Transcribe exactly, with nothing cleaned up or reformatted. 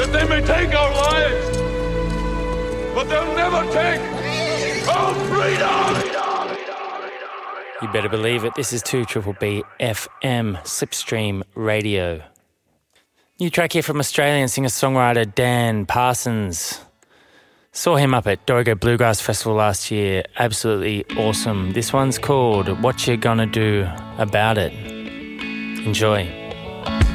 that they may take our lives, but they'll never take our freedom! You better believe it. This is two Triple B F M, Slipstream Radio. New track here from Australian singer-songwriter Dan Parsons. Saw him up at Dorigo Bluegrass Festival last year. Absolutely awesome. This one's called What You Gonna Do About It. Enjoy.